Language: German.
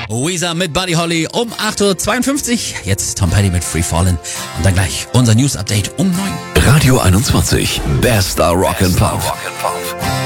Weezer mit Buddy Holly um 8.52 Uhr. Jetzt Tom Petty mit Free Fallin'. Und dann gleich unser News-Update um 9 Uhr. Radio 21, bester Rock'n'Pop.